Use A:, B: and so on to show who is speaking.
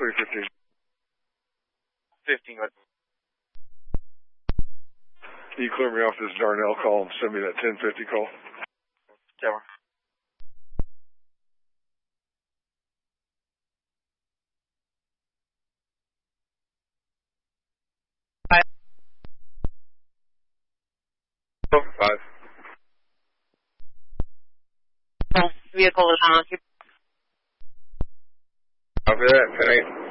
A: 315.
B: 15, what?
A: Can you clear me off this Darnell call and send me that 1050 call?
B: Tower.
A: Five.
C: Vehicle is on.
A: Copy that, 10-8.